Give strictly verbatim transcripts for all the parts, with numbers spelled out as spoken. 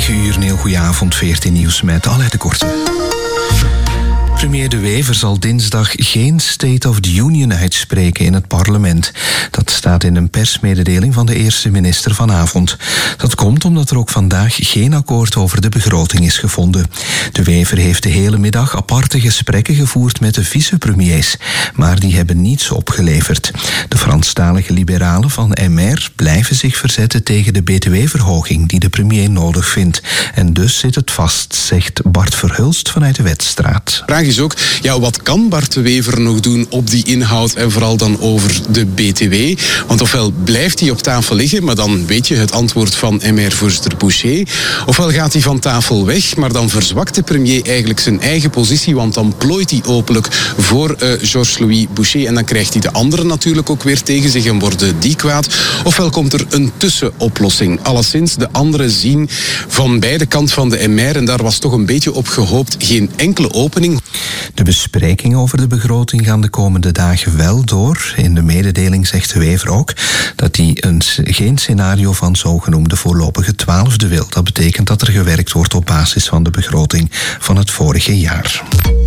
negen uur, een heel goede avond, veertien nieuws met Alain de Korte. Premier De Wever zal dinsdag geen State of the Union uitspreken in het parlement. Dat staat in een persmededeling van de eerste minister vanavond. Dat komt omdat er ook vandaag geen akkoord over de begroting is gevonden. De Wever heeft de hele middag aparte gesprekken gevoerd met de vicepremiers, maar die hebben niets opgeleverd. De Franstalige liberalen van M R blijven zich verzetten tegen de B T W-verhoging die de premier nodig vindt. En dus zit het vast, zegt Bart Verhulst vanuit de Wetstraat. De vraag is ook, ja, wat kan Bart de Wever nog doen op die inhoud en vooral dan over de B T W? Want ofwel blijft hij op tafel liggen, maar dan weet je het antwoord van M R-voorzitter Boucher. Ofwel gaat hij van tafel weg, maar dan verzwakt de premier eigenlijk zijn eigen positie, want dan plooit hij openlijk voor uh, Georges-Louis Boucher en dan krijgt hij de anderen natuurlijk ook weer tegen zich en worden die kwaad. Ofwel komt er een tussenoplossing. Alleszins, de anderen zien van beide kanten van de M R, en daar was toch een beetje op gehoopt, geen enkele opening. De besprekingen over de begroting gaan de komende dagen wel door. In de mededeling zegt De Wever ook dat hij een, geen scenario van zogenoemde voorlopige twaalfde wil. Dat betekent dat er gewerkt wordt op basis van de begroting van het vorige jaar.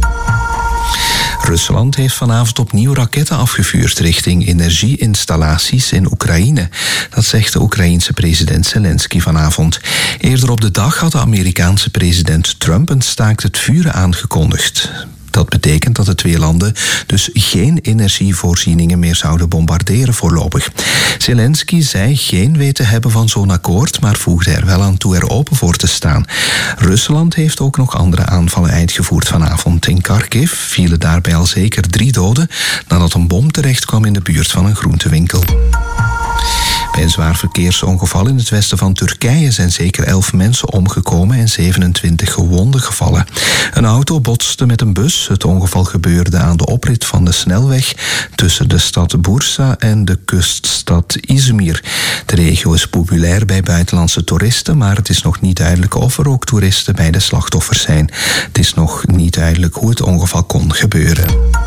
Rusland heeft vanavond opnieuw raketten afgevuurd richting energieinstallaties in Oekraïne. Dat zegt de Oekraïense president Zelensky vanavond. Eerder op de dag had de Amerikaanse president Trump een staakt het vuren aangekondigd. Dat betekent dat de twee landen dus geen energievoorzieningen meer zouden bombarderen voorlopig. Zelensky zei geen weet te hebben van zo'n akkoord, maar voegde er wel aan toe er open voor te staan. Rusland heeft ook nog andere aanvallen uitgevoerd vanavond. In Kharkiv vielen daarbij al zeker drie doden nadat een bom terecht kwam in de buurt van een groentewinkel. Bij een zwaar verkeersongeval in het westen van Turkije zijn zeker elf mensen omgekomen en zevenentwintig gewonden gevallen. Een auto botste met een bus. Het ongeval gebeurde aan de oprit van de snelweg tussen de stad Bursa en de kuststad Izmir. De regio is populair bij buitenlandse toeristen, maar het is nog niet duidelijk of er ook toeristen bij de slachtoffers zijn. Het is nog niet duidelijk hoe het ongeval kon gebeuren.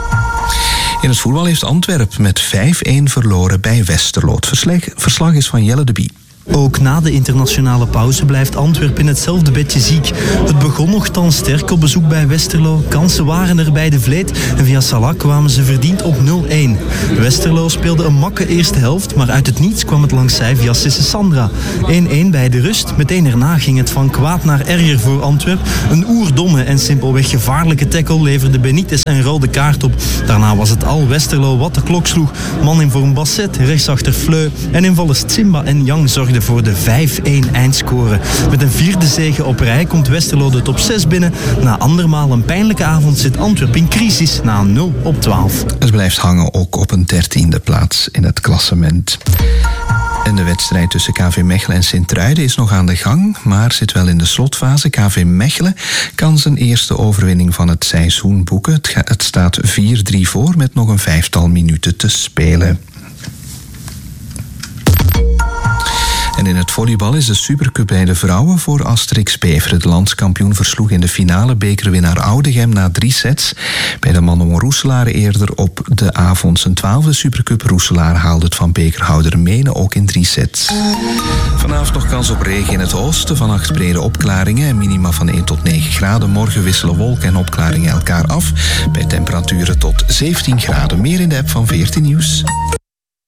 In het voetbal heeft Antwerpen met vijf-een verloren bij Westerlo. Het verslag, verslag is van Jelle de Bie. Ook na de internationale pauze blijft Antwerpen in hetzelfde bedje ziek. Het begon nogthans sterk op bezoek bij Westerlo. Kansen waren er bij de Vleet en via Salah kwamen ze verdiend op nul-een. Westerlo speelde een makke eerste helft, maar uit het niets kwam het langs zij via Sisse Sandra. één-een bij de rust. Meteen erna ging het van kwaad naar erger voor Antwerpen. Een oerdomme en simpelweg gevaarlijke tackle leverde Benitez een rode kaart op. Daarna was het al Westerlo wat de klok sloeg. Man in vorm Basset, rechtsachter Fleu en invallers Tsimba en Yang zorgden voor de vijf-een eindscore. Met een vierde zege op rij komt Westerlo de top zes binnen. Na andermaal een pijnlijke avond zit Antwerpen in crisis na een nul op twaalf. Het blijft hangen ook op een dertiende plaats in het klassement. En de wedstrijd tussen K V Mechelen en Sint-Truiden is nog aan de gang, maar zit wel in de slotfase. K V Mechelen kan zijn eerste overwinning van het seizoen boeken. Het, ga, het staat vier-drie voor met nog een vijftal minuten te spelen. En in het volleybal is de Supercup bij de vrouwen voor Asterix Beveren. De landskampioen versloeg in de finale bekerwinnaar Oudegem na drie sets. Bij de mannen won Roeselaar eerder op de avond zijn twaalfde Supercup. Roeselaar haalde het van bekerhouder Menen ook in drie sets. Vanavond nog kans op regen in het oosten. Vannacht brede opklaringen en minima van één tot negen graden. Morgen wisselen wolken en opklaringen elkaar af. Bij temperaturen tot zeventien graden. Meer in de app van veertien Nieuws.